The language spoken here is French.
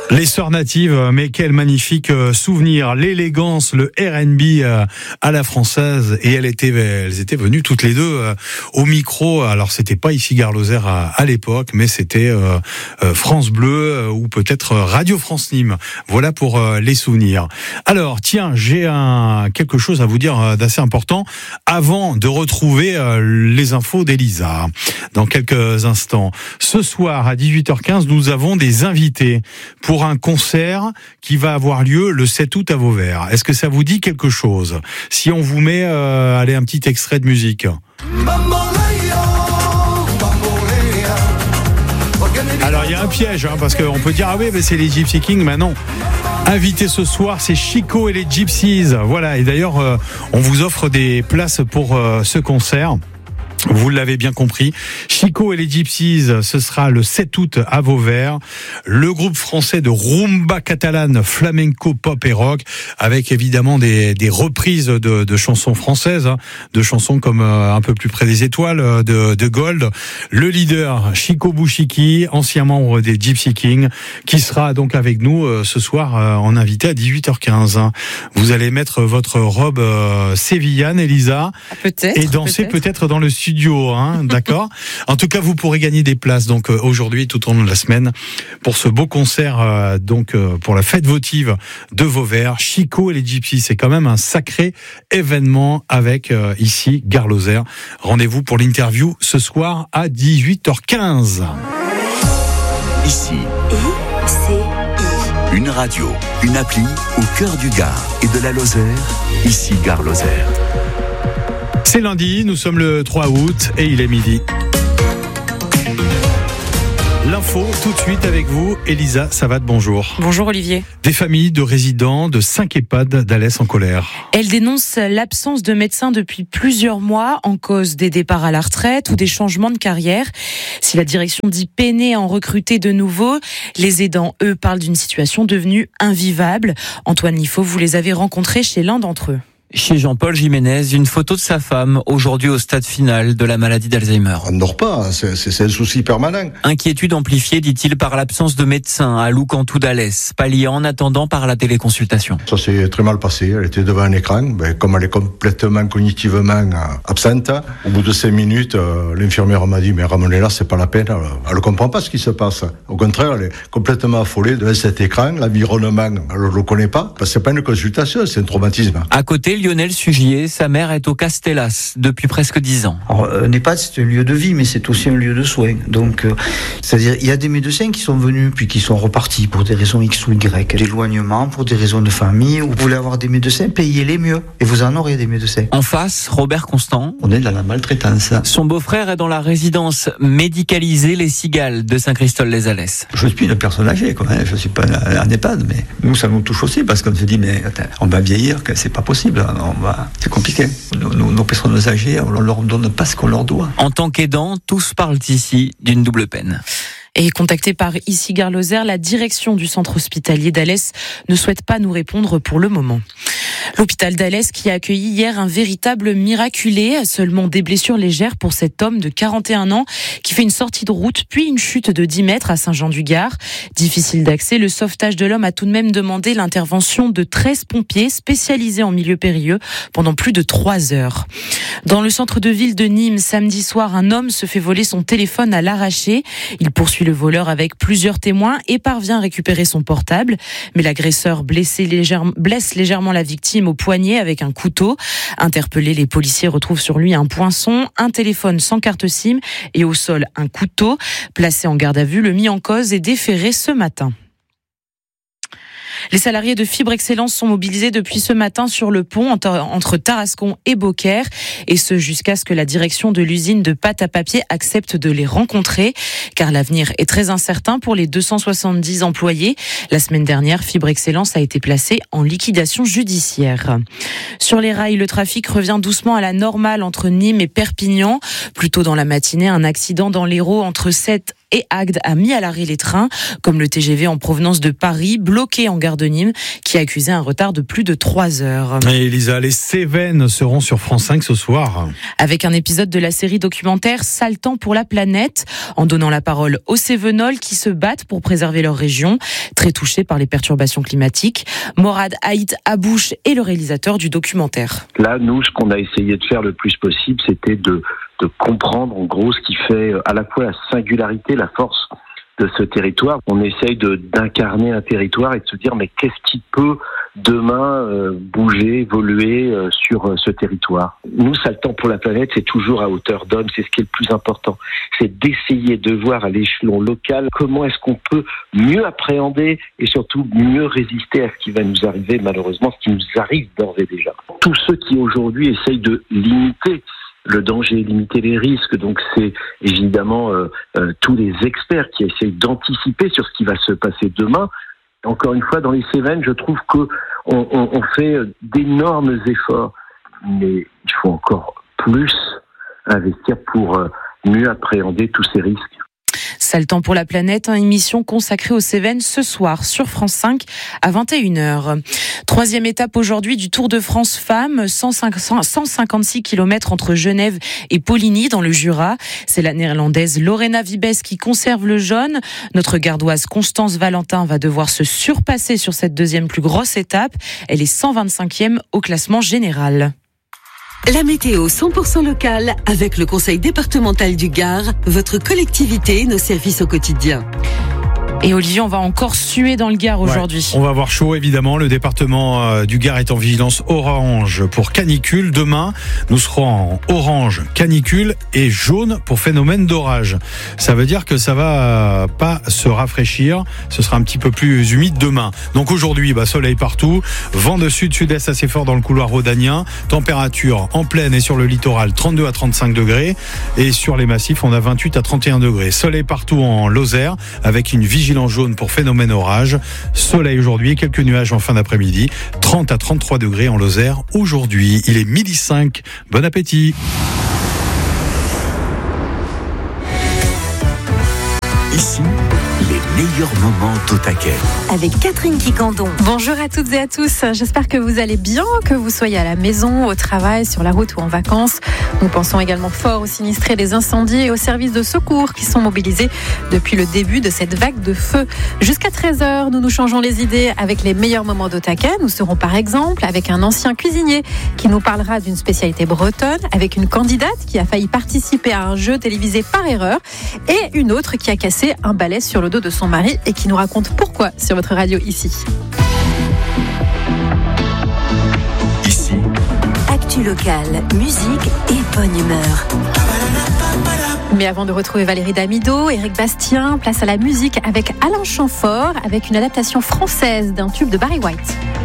Les Sœurs Natives, mais quel magnifique souvenir, l'élégance, le R&B à la française, et elles étaient venues toutes les deux au micro. Alors c'était pas ici Gare Lozère à l'époque, mais c'était France Bleu ou peut-être Radio France Nîmes. Voilà pour les souvenirs. Alors tiens, j'ai quelque chose à vous dire d'assez important avant de retrouver les infos d'Elisa dans quelques instants. Ce soir à 18h15, nous avons des invités pour un concert qui va avoir lieu le 7 août à Vauvert. Est-ce que ça vous dit quelque chose? Si on vous met allez, un petit extrait de musique. Alors il y a un piège, parce qu'on peut dire ah oui mais c'est les Gypsy Kings, mais non. Invité ce soir, c'est Chico et les Gypsies. Voilà, et d'ailleurs on vous offre des places pour ce concert. Vous l'avez bien compris, Chico et les Gypsies, ce sera le 7 août à Vauvert. Le groupe français de rumba catalane, flamenco, pop et rock, avec évidemment des reprises de chansons françaises, de chansons comme Un peu plus près des étoiles, de Gold. Le leader, Chico Bouchiki, ancien membre des Gypsy Kings, qui sera donc avec nous ce soir en invité à 18h15. Vous allez mettre votre robe sévillane, Elisa, peut-être, et danser peut-être dans le studio, d'accord. En tout cas, vous pourrez gagner des places donc aujourd'hui tout au long de la semaine pour ce beau concert pour la fête votive de Vauvert. Chico et les Gypsies, c'est quand même un sacré événement avec ici Gare Lozère. Rendez-vous pour l'interview ce soir à 18h15. Ici, une radio, une appli au cœur du Gard et de la Lozère. Ici Gare Lozère. C'est lundi, nous sommes le 3 août et il est midi. L'info tout de suite avec vous, Elisa Savatte, bonjour. Bonjour Olivier. Des familles de résidents de 5 EHPAD d'Alès en colère. Elles dénoncent l'absence de médecins depuis plusieurs mois en cause des départs à la retraite ou des changements de carrière. Si la direction dit peiner à en recruter de nouveaux, les aidants, eux, parlent d'une situation devenue invivable. Antoine Liffaut, vous les avez rencontrés chez l'un d'entre eux. Chez Jean-Paul Jiménez, une photo de sa femme, aujourd'hui au stade final de la maladie d'Alzheimer. On ne dort pas, c'est un souci permanent. Inquiétude amplifiée, dit-il, par l'absence de médecin à Loucantou d'Alès, palliée en attendant par la téléconsultation. Ça s'est très mal passé, elle était devant un écran, comme elle est complètement cognitivement absente, au bout de 5 minutes, l'infirmière m'a dit, mais ramenez-la, c'est pas la peine, elle ne comprend pas ce qui se passe. Au contraire, elle est complètement affolée devant cet écran, l'environnement, elle ne le connaît pas, parce que c'est pas une consultation, c'est un traumatisme. À côté, Lionel Sugier, sa mère est au Castellas depuis presque 10 ans. Alors, un EHPAD, c'est un lieu de vie, mais c'est aussi un lieu de soins. Donc, c'est-à-dire, il y a des médecins qui sont venus, puis qui sont repartis pour des raisons X ou Y, d'éloignement, pour des raisons de famille. Vous voulez avoir des médecins, payez-les mieux. Et vous en aurez des médecins. En face, Robert Constant. On est dans la maltraitance. Son beau-frère est dans la résidence médicalisée Les Cigales de Saint-Christol-les-Alès. Je suis une personne âgée, quoi. Je suis pas un EHPAD, mais nous, ça nous touche aussi, parce qu'on se dit, mais attends, on va vieillir, que c'est pas possible. C'est compliqué. Nos personnes âgées, on leur donne pas ce qu'on leur doit. En tant qu'aidants, tous parlent ici d'une double peine. Et contactée par ici Gare Lozère, la direction du centre hospitalier d'Alès ne souhaite pas nous répondre pour le moment. L'hôpital d'Alès qui a accueilli hier un véritable miraculé, seulement des blessures légères pour cet homme de 41 ans qui fait une sortie de route puis une chute de 10 mètres à Saint-Jean-du-Gard. Difficile d'accès, le sauvetage de l'homme a tout de même demandé l'intervention de 13 pompiers spécialisés en milieu périlleux pendant plus de 3 heures. Dans le centre de ville de Nîmes, samedi soir, un homme se fait voler son téléphone à l'arraché. Il poursuit le voleur avec plusieurs témoins et parvient à récupérer son portable. Mais l'agresseur blesse légèrement la victime au poignet avec un couteau. Interpellés, les policiers retrouvent sur lui un poinçon, un téléphone sans carte SIM et au sol un couteau. Placé en garde à vue, le mis en cause est déféré ce matin. Les salariés de Fibre Excellence sont mobilisés depuis ce matin sur le pont entre Tarascon et Beaucaire, et ce jusqu'à ce que la direction de l'usine de pâte à papier accepte de les rencontrer, car l'avenir est très incertain pour les 270 employés. La semaine dernière, Fibre Excellence a été placée en liquidation judiciaire. Sur les rails, le trafic revient doucement à la normale entre Nîmes et Perpignan. Plus tôt dans la matinée, un accident dans l'Hérault entre 7 et Agde a mis à l'arrêt les trains, comme le TGV en provenance de Paris, bloqué en gare de Nîmes, qui a accusé un retard de plus de 3 heures. Et Elisa, les Cévennes seront sur France 5 ce soir. Avec un épisode de la série documentaire Sale temps pour la planète, en donnant la parole aux Cévenols qui se battent pour préserver leur région, très touchés par les perturbations climatiques. Morad Haït Abouche est le réalisateur du documentaire. Là, nous, ce qu'on a essayé de faire le plus possible, c'était de comprendre en gros ce qui fait à la fois la singularité, la force de ce territoire. On essaye d'incarner un territoire et de se dire mais qu'est-ce qui peut demain bouger, évoluer sur ce territoire. Nous, Sale temps pour la planète, c'est toujours à hauteur d'homme, c'est ce qui est le plus important. C'est d'essayer de voir à l'échelon local comment est-ce qu'on peut mieux appréhender et surtout mieux résister à ce qui va nous arriver, malheureusement, ce qui nous arrive d'ores et déjà. Tous ceux qui aujourd'hui essayent de limiter le danger, limiter les risques. Donc c'est évidemment tous les experts qui essayent d'anticiper sur ce qui va se passer demain. Encore une fois, dans les Cévennes, je trouve que on fait d'énormes efforts, mais il faut encore plus investir pour mieux appréhender tous ces risques. Sale temps pour la planète, une émission consacrée aux Cévennes ce soir sur France 5 à 21h. Troisième étape aujourd'hui du Tour de France Femmes, 156 km entre Genève et Poligny dans le Jura. C'est la néerlandaise Lorena Wiebes qui conserve le jaune. Notre gardoise Constance Valentin va devoir se surpasser sur cette deuxième plus grosse étape. Elle est 125e au classement général. La météo 100% locale avec le Conseil départemental du Gard, votre collectivité et nos services au quotidien. Et Olivier, on va encore suer dans le Gard aujourd'hui. On va avoir chaud évidemment. Le département du Gard est en vigilance orange pour canicule. Demain, nous serons en orange canicule et jaune pour phénomène d'orage. Ça veut dire que ça va pas se rafraîchir. Ce sera un petit peu plus humide demain. Donc aujourd'hui, soleil partout. Vent de sud-sud-est assez fort dans le couloir rhodanien. Température en plaine et sur le littoral 32 à 35 degrés. Et sur les massifs, on a 28 à 31 degrés. Soleil partout en Lozère avec une vigilance jaune pour phénomène orage. Soleil aujourd'hui et quelques nuages en fin d'après-midi. 30 à 33 degrés en Lozère aujourd'hui. Il est 12h05. Bon appétit. Ici, les meilleurs moments d'Otaquet. Avec Catherine Quicandon. Bonjour à toutes et à tous. J'espère que vous allez bien, que vous soyez à la maison, au travail, sur la route ou en vacances. Nous pensons également fort aux sinistrés des incendies et aux services de secours qui sont mobilisés depuis le début de cette vague de feu. Jusqu'à 13h, nous nous changeons les idées avec les meilleurs moments d'Otaquet. Nous serons par exemple avec un ancien cuisinier qui nous parlera d'une spécialité bretonne, avec une candidate qui a failli participer à un jeu télévisé par erreur et une autre qui a cassé un balai sur le dos de son mari et qui nous raconte pourquoi sur votre radio ici. Ici, actu locale, musique et bonne humeur. Mais avant de retrouver Valérie Damido, Éric Bastien, place à la musique avec Alain Chamfort, avec une adaptation française d'un tube de Barry White.